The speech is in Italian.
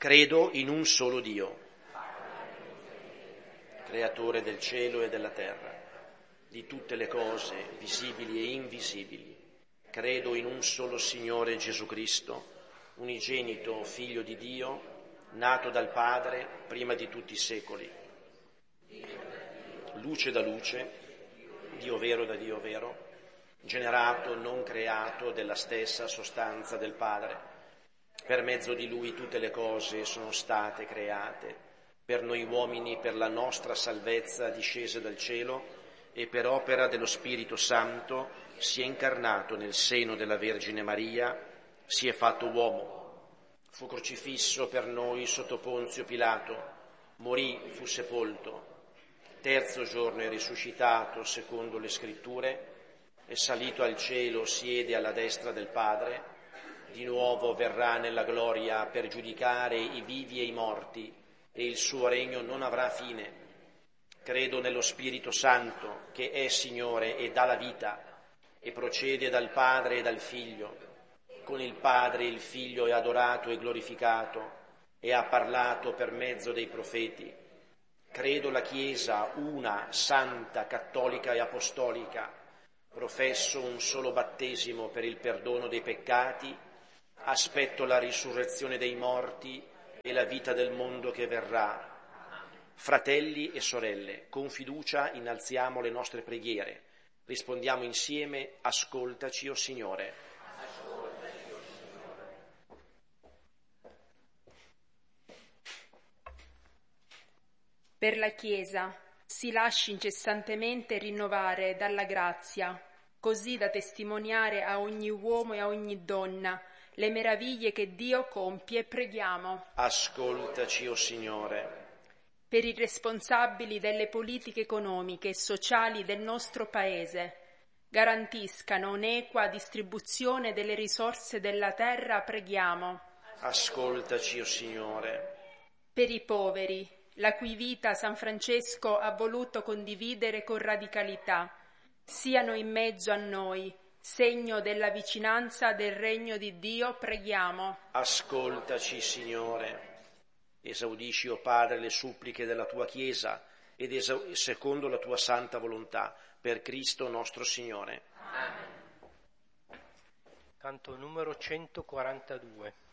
Credo in un solo Dio, creatore del cielo e della terra, di tutte le cose visibili e invisibili. Credo in un solo Signore Gesù Cristo, unigenito Figlio di Dio, nato dal Padre prima di tutti i secoli, luce da luce, Dio vero da Dio vero, generato, non creato, della stessa sostanza del Padre. Per mezzo di Lui tutte le cose sono state create, per noi uomini, per la nostra salvezza discese dal cielo, e per opera dello Spirito Santo si è incarnato nel seno della Vergine Maria, si è fatto uomo, fu crocifisso per noi sotto Ponzio Pilato, morì, fu sepolto, terzo giorno è risuscitato secondo le Scritture, è salito al cielo, siede alla destra del Padre, di nuovo verrà nella gloria per giudicare i vivi e i morti, e il suo regno non avrà fine. Credo nello Spirito Santo, che è Signore e dà la vita, e procede dal Padre e dal Figlio. Con il Padre il Figlio è adorato e glorificato, e ha parlato per mezzo dei profeti. Credo la Chiesa una, santa, cattolica e apostolica. Professo un solo battesimo per il perdono dei peccati. Aspetto la risurrezione dei morti e la vita del mondo che verrà. Fratelli e sorelle, con fiducia innalziamo le nostre preghiere. Rispondiamo insieme: ascoltaci, o Signore. Ascoltaci, o Signore. Per la Chiesa si lasci incessantemente rinnovare dalla grazia, così da testimoniare a ogni uomo e a ogni donna le meraviglie che Dio compie. Preghiamo. Ascoltaci, o Signore. Per i responsabili delle politiche economiche e sociali del nostro Paese, garantiscano un'equa distribuzione delle risorse della terra. Preghiamo. Ascoltaci, o Signore. Per i poveri, la cui vita San Francesco ha voluto condividere con radicalità, siano in mezzo a noi, segno della vicinanza del regno di Dio. Preghiamo. Ascoltaci, Signore. Esaudisci, o Padre, le suppliche della tua Chiesa ed secondo la tua santa volontà, per Cristo nostro Signore. Amen. Canto numero 142.